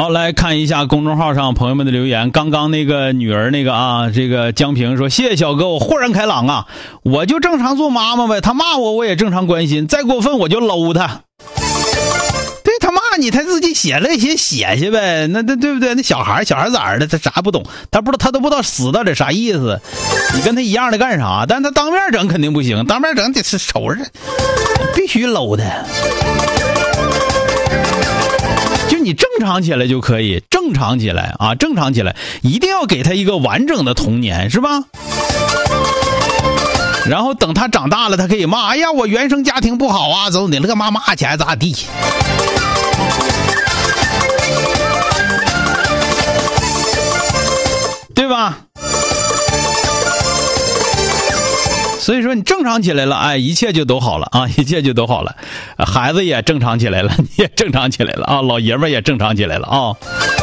好，来看一下公众号上朋友们的留言。刚刚那个女儿那个啊，这个江平说：“谢谢小哥，我豁然开朗啊，我就正常做妈妈呗，他骂我也正常关心，再过分我就搂他。”对，他骂你，他自己写了一些写去呗，那对不对？那小孩咋的？他啥不懂？他都不知道死到底啥意思。你跟他一样的干啥？但他当面整肯定不行，当面整得是瞅着，必须搂他。就你正常起来就可以，正常起来啊，正常起来，一定要给他一个完整的童年，是吧？然后等他长大了，他可以骂：“哎呀，我原生家庭不好啊，走你乐骂骂起来咋地？”对吧？所以说你正常起来了，哎，一切就都好了啊，一切就都好了，孩子也正常起来了，你也正常起来了啊，老爷们也正常起来了啊。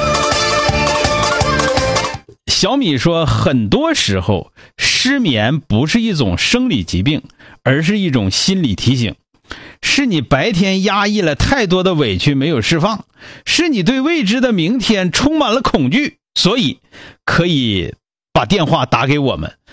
小米说，很多时候失眠不是一种生理疾病，而是一种心理提醒，是你白天压抑了太多的委屈没有释放，是你对未知的明天充满了恐惧，所以可以把电话打给我们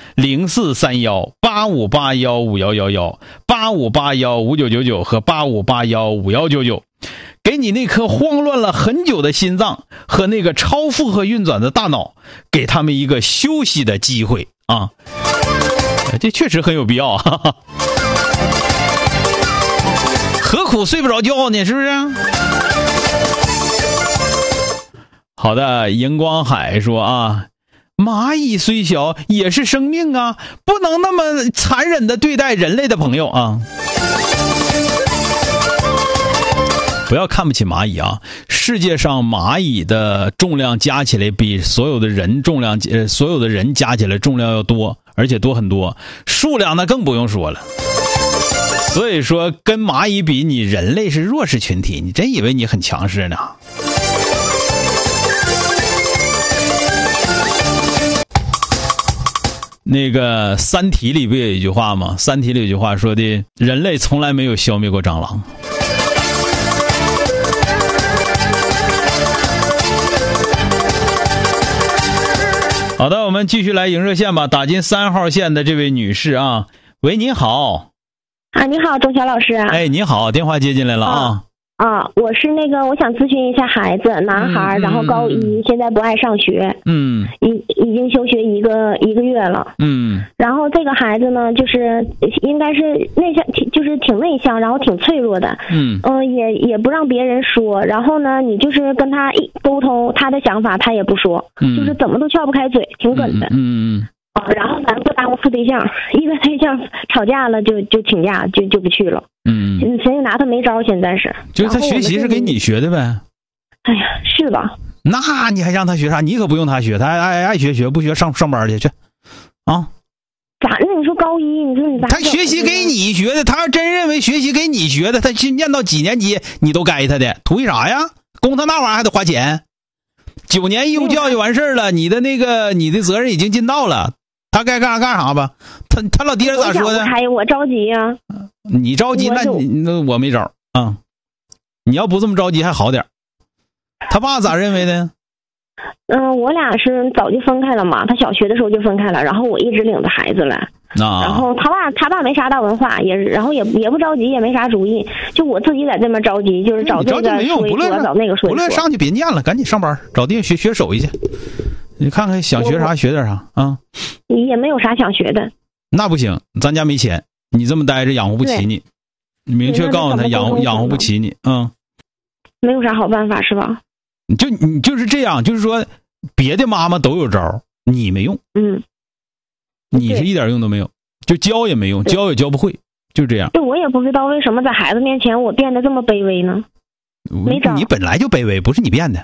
04318581511185815999和85815199，给你那颗慌乱了很久的心脏和那个超负荷运转的大脑，给他们一个休息的机会啊！这确实很有必要啊！何苦睡不着觉呢？是不是？好的，荧光海说啊，蚂蚁虽小也是生命啊，不能那么残忍的对待人类的朋友啊！不要看不起蚂蚁啊！世界上蚂蚁的重量加起来比所有的人加起来重量要多，而且多很多，数量那更不用说了。所以说跟蚂蚁比，你人类是弱势群体，你真以为你很强势呢？那个《三体》里不有一句话吗？《三体》里有一句话说的，人类从来没有消灭过蟑螂。好的，我们继续来迎热线吧。打进3号线的这位女士啊，喂，您好。 啊，你好，钟晓老师。 哎，你好，电话接进来了啊。 我是那个，我想咨询一下孩子，男孩，然后高一，现在不爱上学，已经休学一个月了，然后这个孩子呢，就是应该是内向，就是挺内向，然后挺脆弱的，也不让别人说，然后呢，你就是跟他一沟通他的想法，他也不说，就是怎么都撬不开嘴，挺梗的，然后咱不耽误处对象，一个对象吵架了就请假，就不去了。谁也拿他没招，现在是。 就是他学习是给你学的呗？ 哎呀，是吧？ 那你还让他学啥？你可不用他学，他爱学学，不学上班去啊？ 咋的？你说高一，你说你咋？ 他学习给你学的，他要真认为学习给你学的，他去念到几年级你都该他的，图为啥呀？供他那玩意儿还得花钱。9年义务教育完事儿了，你的责任已经尽到了。他该干啥吧？他老爹咋说的？ 我着急呀。 你着急，那我没招啊。你要不这么着急还好点。他爸咋认为的？ 我俩是早就分开了嘛，他小学的时候就分开了，然后我一直领着孩子来。然后他爸没啥大文化，然后也不着急，也没啥主意，就我自己在这边着急，就是找这个说一说，找那个说一说。 不论上去别念了，赶紧上班，找地方学手艺去。你看看想学啥学点啥啊？ 也没有啥想学的。那不行，咱家没钱，你这么待着养活不起你。你明确告诉他养活不起你， 没有啥好办法是吧？ 你就是这样，就是说别的妈妈都有招，你没用。你是一点用都没有，就教也没用，教也教不会，就这样。 我也不知道为什么在孩子面前我变得这么卑微呢？没招。 你本来就卑微，不是你变的。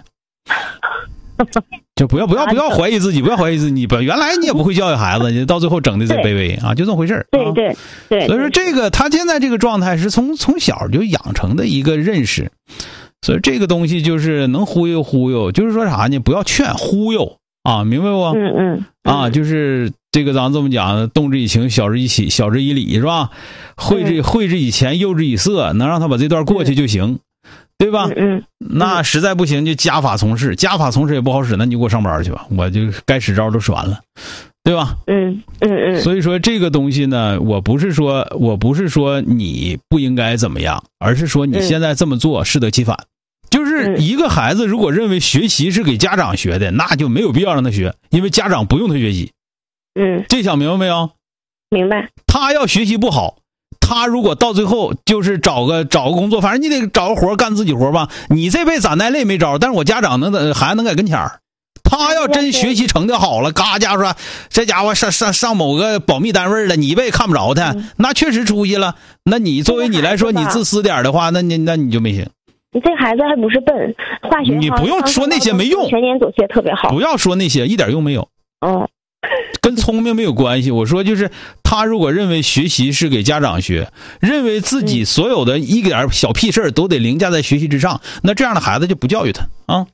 就不要怀疑自己，不要怀疑自己。原来你也不会教育孩子，你到最后整的这卑微啊，就这么回事儿。 对。 所以说这个他现在这个状态是从小就养成的一个认识，所以这个东西就是能忽悠，就是说啥呢？不要劝，忽悠啊，明白不？就是这个咱这么讲，动之以情，晓之以理，是吧？会之以钱，诱之以色，能让他把这段过去就行。 对吧？那实在不行就家法从事，家法从事也不好使，那你就给我上班去吧，我就该使招都使完了，对吧？所以说这个东西呢，我不是说你不应该怎么样，而是说你现在这么做适得其反。就是一个孩子如果认为学习是给家长学的，那就没有必要让他学，因为家长不用他学习。这想明白没有？ 明白。 他要学习不好，他如果到最后就是找个工作，反正你得找个活干自己活吧。你这辈子攒耐累没招，但是我家长孩子能在跟前儿。他要真学习成绩好了，嘎家说这家伙上某个保密单位了，你也看不着他，那确实出息了。那你作为你来说，你自私点的话，那你就没行。 你这孩子还不是笨，化学你不用说那些没用， 全年走学特别好。 不要说那些一点用没有。跟聪明没有关系。我说就是他如果认为学习是给家长学，认为自己所有的一点小屁事都得凌驾在学习之上，那这样的孩子就不教育他啊。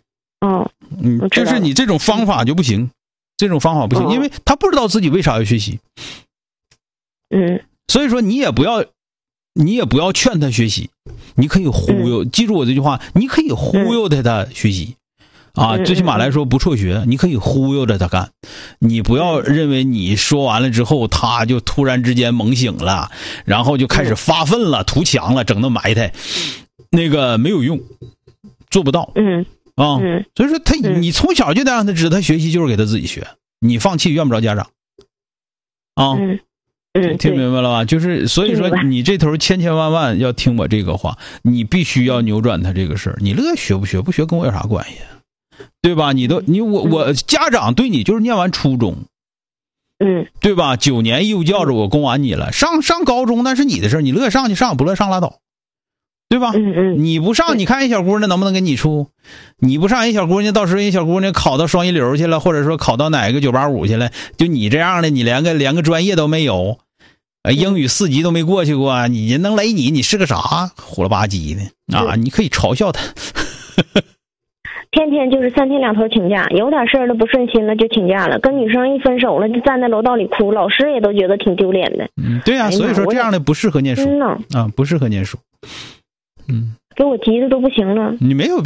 就是你这种方法就不行，这种方法不行，因为他不知道自己为啥要学习。所以说你也不要劝他学习，你可以忽悠，记住我这句话，你可以忽悠他学习啊，最起码来说不辍学，你可以忽悠着他干。你不要认为你说完了之后他就突然之间猛醒了，然后就开始发奋了，图强了，整那埋汰，那个没有用，做不到。所以说你从小就得让他知道，他学习就是给他自己学，你放弃怨不着家长啊。听明白了吧？就是所以说你这头千万要听我这个话，你必须要扭转他这个事儿。你乐学不学不学跟我有啥关系？对吧？我家长对你就是念完初中，对吧？9年义务教育我供完你了，上高中那是你的事儿，你乐上去上，不乐上拉倒，对吧？你不上，你看人小姑娘能不能跟你处？你不上，人小姑娘到时候人小姑娘考到双一流去了，或者说考到哪个985去了，就你这样的，你连个专业都没有，英语4级都没过去过，你能雷你是个啥？虎了吧唧的啊！你可以嘲笑他。 天天就是3天2头请假，有点事儿了不顺心了就请假了，跟女生一分手了就站在楼道里哭，老师也都觉得挺丢脸的。 对呀，所以说这样的不适合念书啊，不适合念书。 给我急的都不行了。 你没有